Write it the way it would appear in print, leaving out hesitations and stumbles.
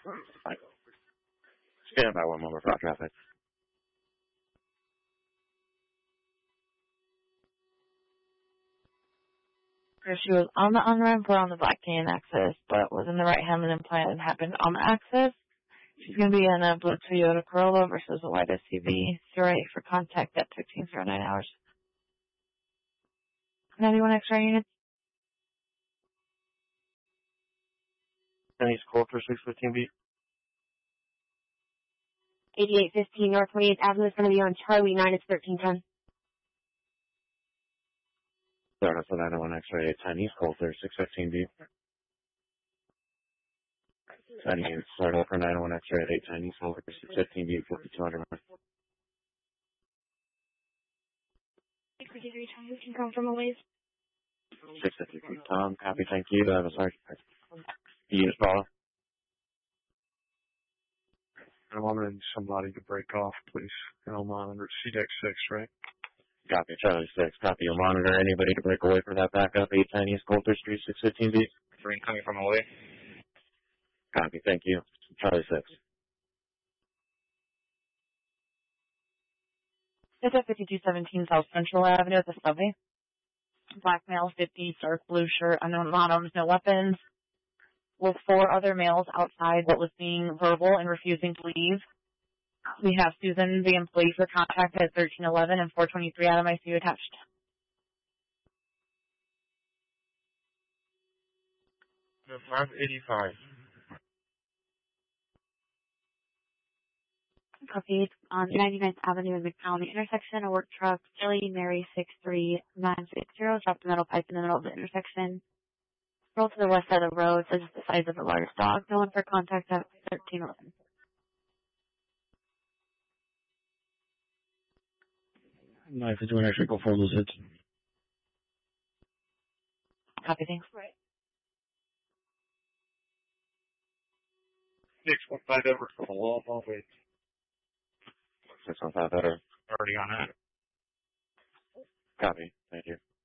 Fine. Stand by one moment for our traffic. She was on the on-ramp or on the Black Canyon access, but was in the right-hand lane implant and happened on the access. She's going to be in a blue Toyota Corolla versus a white SUV. 08 for contact at 13:09 hours. 91 X-ray units. Chinese Coulter 615B. 8815 North 28th Avenue is going to be on Charlie 9. It's 1310. Start up for 901 X-ray, Chinese Coulter 615B. Chinese, start up for 901 X-ray, Chinese Coulter 615B, 5200. 653 Chinese can come from a ways. 653 Tom, copy, thank you. I'm sorry. Unit follow. I wanted somebody to break off, please. And I'll monitor CDEX 6, right? Copy, Charlie 6. Copy, you'll monitor anybody to break away from that backup. 8 Chinese Coulter Street 615B. Green coming from away. Copy, thank you. Charlie 6. It's at 5217 South Central Avenue at the subway. Black male, 50, dark blue shirt, unknown bottoms, no weapons. With 4 other males outside what was being verbal and refusing to leave. We have Susan, the employee, for contact at 1311 and 423 out of ICU attached. The 585. Copied on 99th Avenue and McCowney intersection. A work truck, Philly Mary 63960, dropped a metal pipe in the middle of the intersection. Roll to the west side of the road, says it's the size of a large dog. No one for contact at 1311. Knife is doing actually go for those hits. Copy, thanks. Right. 615 over for the wall, wait. 615 better. Already on that. Copy, thank you.